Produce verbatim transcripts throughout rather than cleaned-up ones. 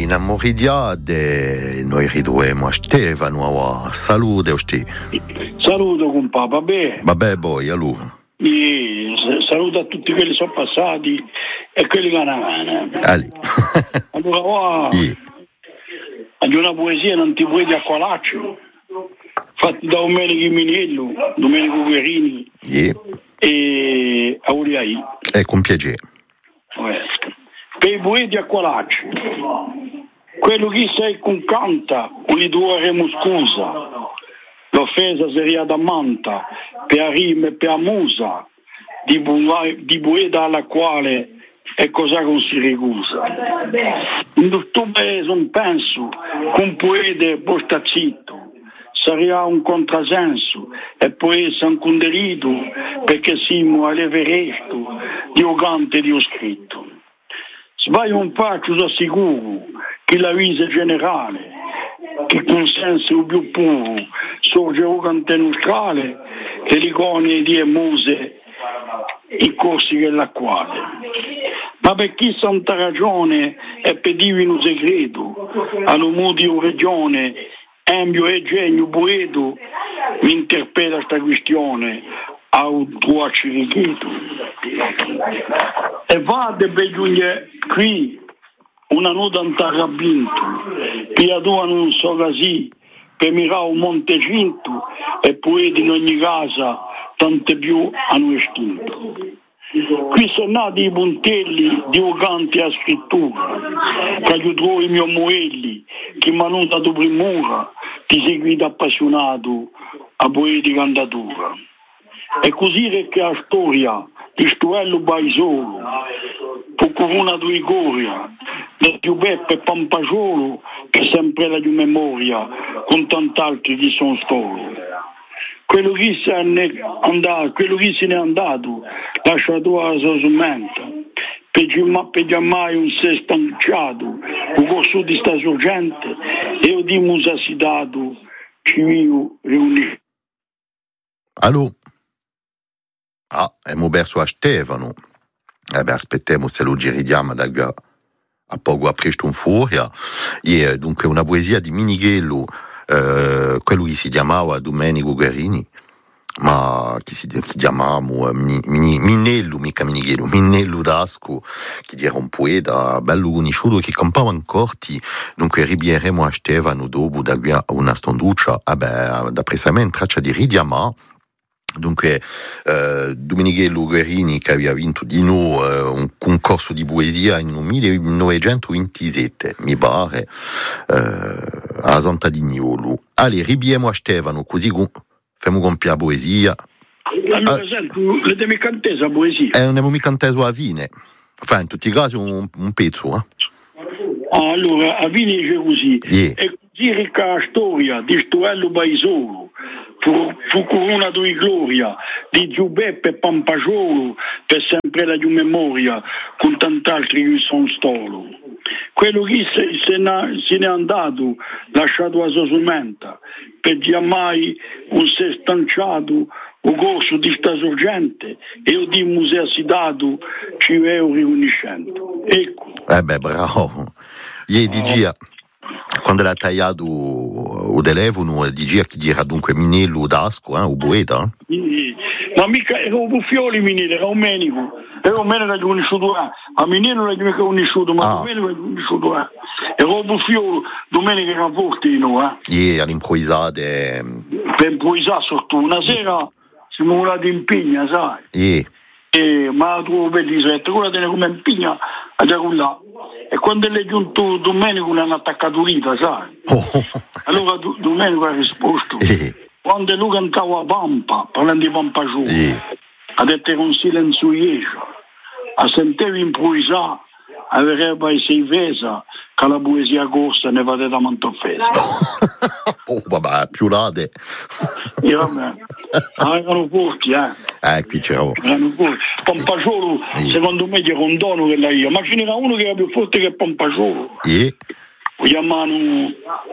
innamoridiade, noi riduemo a Stefano, salute a te. Saluto compà, vabbè. Vabbè, poi, allora. E saluto a tutti quelli che sono passati e quelli che hanno avanti. Ali. Allora, wow, Sì. Ad una poesia non ti puoi di acqualaccio, fatti da Domenico Minello, Domenico Guerini Sì. e Auriai. E con piacere. Per i poeti acqualacci, quello che sei con canta, li dovremo scusa, l'offesa seria da manta, per a rime e per a musa, di, bu- di poeta alla quale è cosa non si ricusa. In tutto paese un penso, con poeta posta zitto, sarebbe un contrasenso, e poi un conderito, perché siamo all'Everesto, Dio canta e Dio scritto. Sbaglio un faccio, sono sicuro, che la vita è generale, che consenso più puro, sorge un cante neutrale, le icone di muse, i corsi che la quale. Ma per chi santa ragione è per divino segreto, all'uomo di una regione, ambio e genio poeto, mi interpella questa questione, a un tuo ciricheto. E vade per giungere qui, una nuda antarrabinto, che tua non so così, per mirare un monte cinto, e poeti in ogni casa, tante più hanno estinto. Qui sono nati i puntelli di ucanti a scrittura, che aiutò i miei moelli, che mi hanno dato primura, ti seguito appassionato a poeti cantatura. E così è che la storia di Stuello Baisolo, Puccuruna Duigoria, del più Beppe Pampagiolo, che è sempre la di memoria, con tant'altri che sono stolo. Quello che se ne è andato, quello che se ne è andato, lasciato la sua smenta, per mai un sé stanciato, un corso di sta sorgente, e io di musa si dato, ci io riunisco. Allora? Ah, abbiamo perso a Stefano. Eh beh, aspettiamo se lo giriamo da a poco a presto un fuori. E dunque una poesia di Minighello, eh, quello che si chiamava Domenico Guerini, ma che si che chiamavamo Mini, Mini, Minello, mica Minighello, Minello d'Asco, che era un poeta bello conosciuto che campava in corti. Dunque ribieremo a Stefano dopo da qui a una stonduccia, eh beh, da precisamente traccia di ridiamà. Dunque eh, Domenico Guerini, che aveva vinto di nuovo eh, un concorso di poesia in millenovecentoventisette, mi pare, eh, a Santa Dignolo. Allora, ribiemo a Stefano, così com- facciamo compiere la poesia. Allora, ah, senti, le devi cantare la poesia? Eh, non abbiamo mica cantato a fine. Enfin, in tutti i casi un, un pezzo, eh. Ah, allora, a fine dice così. Yeah. E così ricca la storia di Stuello Baisolo, fu, fu corona di gloria di Giubeppe Pampagiolo, per sempre la di memoria, con tant'altri che sono stolo. Quello che se, se, ne, se ne è andato, lasciato a sua sumenta, per mai un sé stanciato, o corso di sta sorgente, e io di museo si dato, ci veo riuniscendo. Ecco. Eh beh, bravo. Ieri di Gia, quando l'ha tagliato o telefono, di Gia che era dunque Minello d'Asco, eh, o poeta. Eh? Ma mica era un buffioli Minello, era un menico. Era un menico che ho conosciuto, a Minello non l'ho conosciuto, ma ah. Domenico l'ho conosciuto. Era un buffiolo, Domenico era forte di noi. Eh? Ieri all'improvvisato. Per improvvisare sotto una sera siamo volati in pigna, sai? Yeah. E, ma tu vedi, se quella tiene come in pigna, a già là. E quando è giunto Domenico l'hanno attaccato l'ita, sai? Oh. Allora do, Domenico ha risposto, yeah. Quando lui cantava Pampa, parlando di Pampa Giù, yeah. Ha detto con silenzio iescia, a sentevi improvvisare, avrebbe sei vesa, che la poesia corsa ne va da molto offesa. Oh, vabbè, più lade. E vabbè, erano forti, eh. Eh, qui c'erano. Erano forti. Pampagiolo, sì. Secondo me, era un dono che la io, ma ce n'era uno che era più forte che Pampagiolo. Sì. Lo chiamano,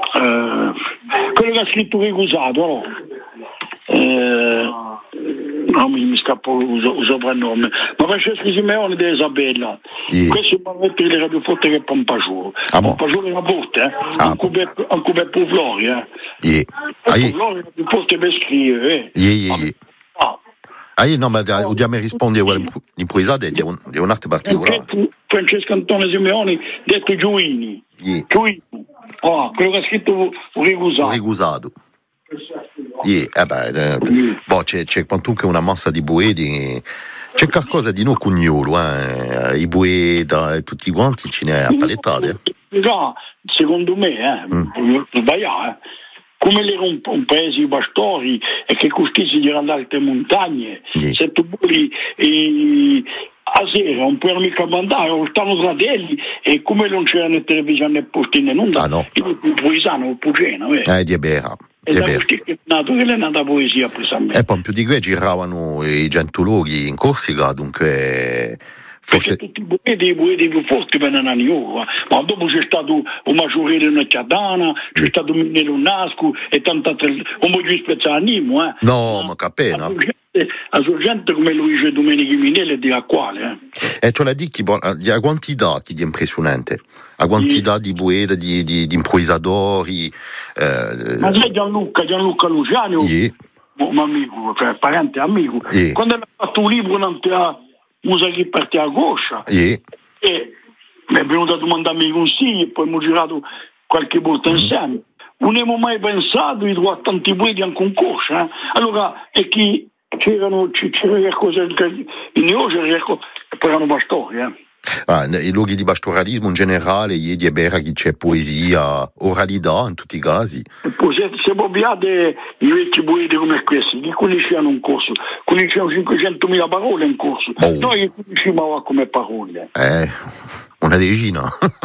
eh, quello che ha scritto Ricusato, no? Eh, no, mi, mi scappa il soprannome, ma Francesco Simeone di Isabella, yeah. Questo mi mette le radio forte che Pompagiolo, ah, Pompagiolo è una forte, eh? Ah, anche per Puflori, eh? Yeah. Puflori è più forte per scrivere, eh? Yeah, yeah, yeah. Ah. Ah, no, ma oh, odiamo rispondere all'improvvisata di un'arte particolare. Francesco Antonio Simeoni, detto Giuini. Yeah. Giuini. Oh, quello che ha scritto Rigusato. Rigusato. Yeah, eh beh, eh, mm. boh, c'è, c'è quantunque una massa di buedi, c'è qualcosa di no cugnolo, eh? I bueda e tutti quanti ce ne è appalettati. Eh? Già, secondo me, eh, mm. sbagliare, come era un, un paese di pastori e che così si era dalle montagne, yeah. Se tu vuoi eh, a sera non puoi mica mandare, stavano fratelli e come non c'erano televisione né posti né nulla, ah, no. Il paesano, il pugeno, eh, eh di Bera. E da questi che è nato, che è nata poesia precisamente. E poi più di que giravano i gentologhi in Corsica, dunque forse perché tutti i poeti, i poeti più forti vengono a Niova, ma dopo c'è stato un Maggiorello Nacciadana, c'è stato Minnello Nascu e tante altre, non voglio spezzare animo, eh. No, ma, ma capena. La sua gente come Luigi Domenici Minelli di quale, eh? E cioè la dici, la quantità che è impressionante, la quantità sì. Di poeti, di, di, di improvvisatori. Eh, ma sai Gianluca, Gianluca Luciano, sì. Un amico, cioè parente amico, sì. Quando ha fatto un libro non ti ha usato chi parte a gauche, sì. E mi è venuto a domandarmi i consigli e poi abbiamo girato qualche volta mm. insieme. Non abbiamo mai pensato di trovare tanti poeti in concorso, eh? Allora, e chi c'erano, c'era qualcosa in Iosia e poi erano pastori, eh? Ah, i luoghi di pastoralismo in generale, ieri è vera che c'è poesia, oralità in tutti i casi. E poi se, se abbiate i vecchi poeti come questi, che conoscevano un corso, conoscevano cinquecentomila parole in corso, oh. Noi conoscevamo come parole. Eh, una decina.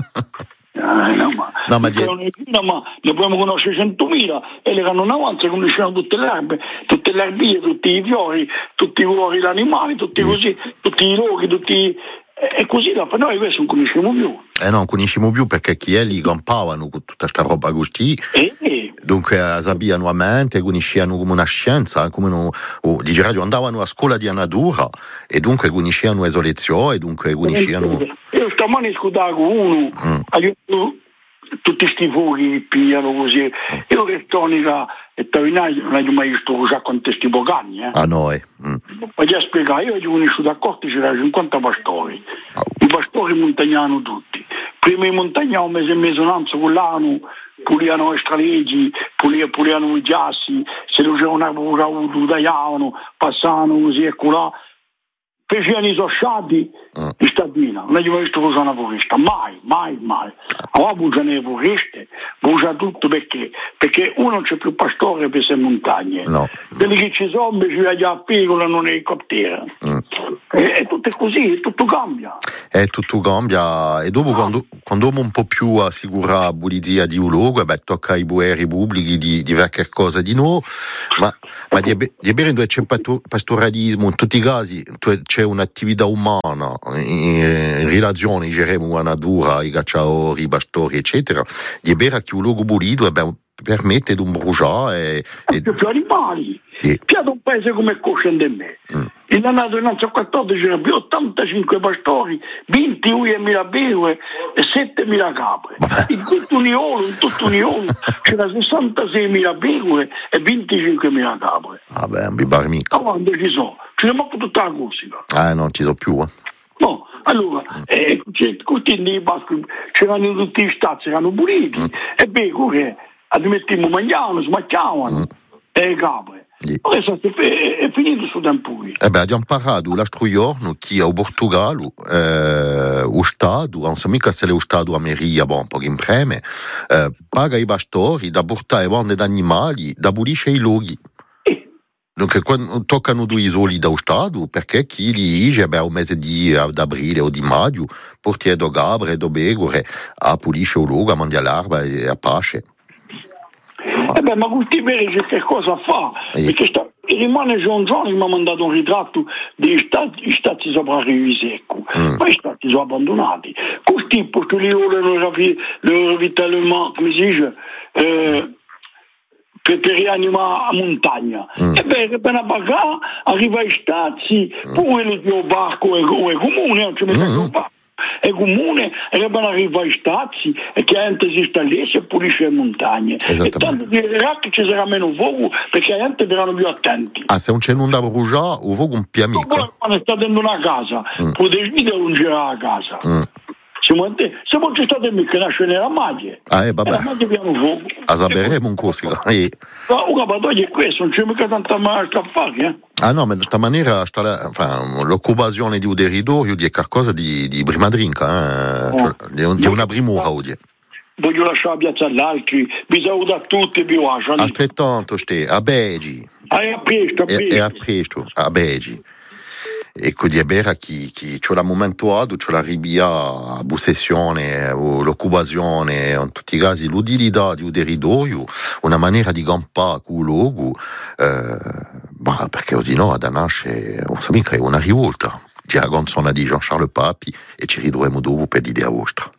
Eh, no, ma, no, ma, die... una, ma ne dobbiamo conoscere centomila e le erano avanti, conoscevano tutte le erbe, tutte le erbie, tutti i fiori, tutti i colori, gli animali, tutti mm. così, tutti i luoghi, tutti. E così dopo noi questo non conosciamo più. Eh no, non conosciamo più perché chi è lì campavano con tutta questa roba così. Eh, eh. Dunque sapevano a mente, conoscevano come una scienza, come uno, oh, di radio, andavano a scuola di natura e dunque conoscevano le lezioni, e dunque conoscevano. Io stamani scudavo con uno, mm. aiuto tutti questi fuochi che pigliano così. Mm. Io che tonica e Tavinai non ho mai visto già con questi pocani, eh. A noi. Mm. Ma già spiegare, io ho conosciuto a Corti c'era cinquanta pastori, oh. I pastori montagnano tutti. Prima i montagnani un mese e mezzo con l'anno, pulivano le straleggi, pulivano i giassi, se non c'era una paura lo tagliavano, passavano così e colà. Facevano i sosciati mm. in stadina, non abbiamo visto cosa una foresta, mai, mai, mai. Allora bugiano le foreste, bugia tutto perché? Perché uno non c'è più pastore per queste montagne. No. Quelli che ci sono invece viaggiano a piccola non elicottera. Mm. E, e tutto è così, tutto cambia. E tutto cambia e dopo ah. quando, quando uno un po' più assicura la pulizia di un luogo, beh, tocca ai bueri pubblici di, di fare qualcosa di nuovo, ma, ma di, di bere dove c'è pastoralismo, in tutti i casi c'è un'attività umana in, in relazione diciamo, alla natura, i cacciatori, i pastori, eccetera, di bere che un luogo pulito e beh, permette di un bruciare e, e... più animali. E... C'è un paese come Coscende me. Mm. In anno millenovecentoquattordici c'erano più ottantacinque pastori, ventunomila begue e settemila capre. In tutto Uniolo, in tutto Uniolo c'era sessantaseimila begue e venticinquemila capre. Vabbè, non mi pare mica. Ma quando ci sono? Ci sono manco tutta la Corsica. Ah, non ci sono più, eh. No, allora, mm. eh, c'erano tutti gli stati, erano puliti, mm. e begue admettiamo mangiavano, smacchiavano, mm. e capre. Yeah. Adesso è, è finito il suo tempo. Eh beh, abbiamo parlato l'altro giorno che a Portogallo, eh, lo Stato, non so mica se è lo Stato a Meria, bon, un po' in preme, eh, paga i pastori da portare bande d'animali, da pulisce i luoghi. Eh. Dunque, quando toccano due isoli dallo Stato, perché chi li dice, beh, un mese di d'aprile o di maggio, portiamo do gabre, do begore, a pulisce il luogo, a mangiare l'erba e a pace. Eh beh, ma coltivare c'è che cosa fa? Eh. Perché sta, rimane John John che mi ha mandato un ritratto degli stati, gli stati sopravvissuti secco, mm. ma gli stati sono abbandonati. Questi perché li volevano il ravitaillement, come si dice, eh, che ti rianima a montagna. Mm. E beh, che per una bagà arriva ai Stati, mm. pure il barco è, è comune, non ci mette mm. il barco. È comune, e che arriva ai Stati e che la gente si sta lì e si pulisce le montagne. E tanto dirà che ci sarà meno fuoco perché la gente verranno più attenti. Ah, se non c'è nulla da bruciare, il fuoco è un più amico. Poi quando sta dentro una casa, mm. potete vedere non girare a casa. Mm. Siamo, siamo ci state mica nasce nella maglia. Ah, eh, vabbè. La maglia piano fuoco. A saperemo un coso. Eh. Ma un capatoio è questo, non c'è mica tanta malta a fare, eh? Ah no, ma di questa maniera sta la, enfin, l'occupazione di un territorio è qualcosa di, di prima drinca, eh? oh. Cioè, di una primura oggi. Voglio lasciare la piazza all'altri, bisogna da tutti più lasciare. Altrettanto, ste, a Begi. Ah, è a presto, a presto. E a presto, a Begi. E quindi è vero che c'è il momento c'è la ribia, la possessione, l'occupazione, in tutti i casi l'utilità di un territorio, una maniera di campare con il luogo, eh, ma perché così no, da nasce, non so mica, è una rivolta. C'è la canzone di Jean-Charles Papi e ci ritroviamo dopo per l'idea vostra.